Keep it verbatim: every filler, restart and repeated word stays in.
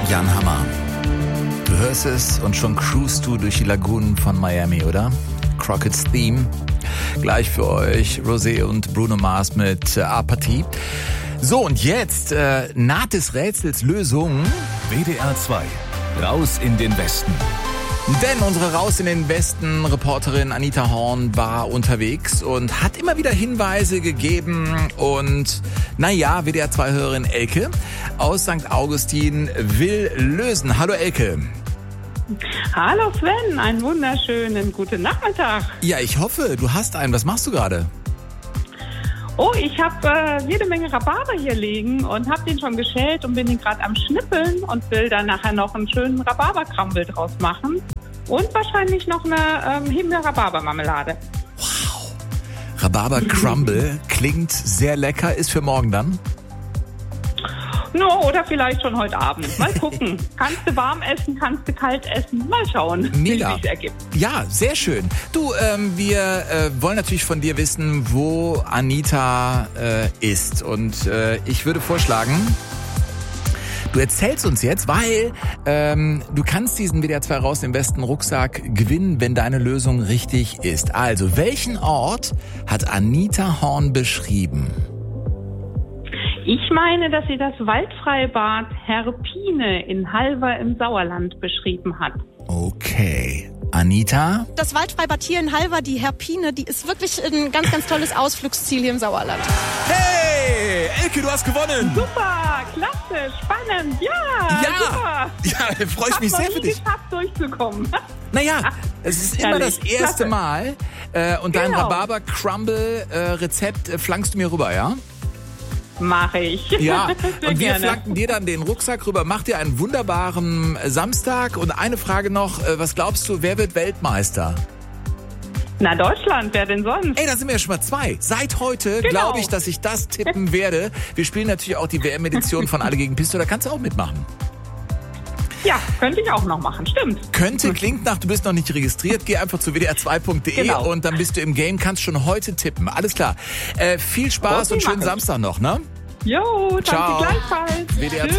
Jan Hammer. Du hörst es und schon cruist du durch die Lagunen von Miami, oder? Crockett's Theme. Gleich für euch Rosé und Bruno Mars mit äh, Apathie. So, und jetzt äh, naht des Rätsels Lösung. W D R zwei. Raus in den Westen. Denn unsere Raus in den Westen Reporterin Anita Horn war unterwegs und hat immer wieder Hinweise gegeben. Und naja, W D R zwei Hörerin Elke aus Sankt Augustin will lösen. Hallo Elke. Hallo Sven, einen wunderschönen guten Nachmittag. Ja, ich hoffe, du hast einen. Was machst du gerade? Oh, ich habe äh, jede Menge Rhabarber hier liegen und habe den schon geschält und bin den gerade am Schnippeln und will dann nachher noch einen schönen Rhabarberkrambel draus machen. Und wahrscheinlich noch eine ähm, Himbeer-Rhabarber-Marmelade. Wow. Rhabarber-Crumble klingt sehr lecker. Ist für morgen dann? No, oder vielleicht schon heute Abend. Mal gucken. Kannst du warm essen, kannst du kalt essen. Mal schauen, Mega. wie es sich ergibt. Ja, sehr schön. Du, ähm, wir äh, wollen natürlich von dir wissen, wo Anita äh, ist. Und äh, ich würde vorschlagen, du erzählst uns jetzt, weil ähm, du kannst diesen W D R zwei Raus im Westen Rucksack gewinnen, wenn deine Lösung richtig ist. Also, welchen Ort hat Anita Horn beschrieben? Ich meine, dass sie das Waldfreibad Herpine in Halver im Sauerland beschrieben hat. Okay. Anita? Das Waldfreibad hier in Halver, die Herpine, die ist wirklich ein ganz, ganz tolles Ausflugsziel hier im Sauerland. Hey, Elke, du hast gewonnen. Super, klasse, spannend, ja, Ja, super. ja, freue ich mich sehr für dich. Ich habe durchzukommen. Naja, es ist immer Herrlich, das erste klasse. Mal äh, und dein Genau. Rhabarber-Crumble-Rezept äh, flankst du mir rüber, ja? Mache ich. Ja, Sehr und wir gerne. flanken dir dann den Rucksack rüber. Mach dir einen wunderbaren Samstag. Und eine Frage noch, äh, was glaubst du, wer wird Weltmeister? Na, Deutschland, wer denn sonst? Ey, da sind wir ja schon mal zwei. Seit heute Genau. glaube ich, dass ich das tippen werde. Wir spielen natürlich auch die W M-Edition von Alle gegen Pisto, da kannst du auch mitmachen. Ja, könnte ich auch noch machen, stimmt. Könnte, klingt nach, du bist noch nicht registriert. Geh einfach zu w d r zwei punkt d e Genau. und dann bist du im Game, kannst schon heute tippen. Alles klar. Äh, viel Spaß Okay, und schönen mach ich. Samstag noch, ne? Jo, danke Ciao. gleichfalls. W D R Tschüss.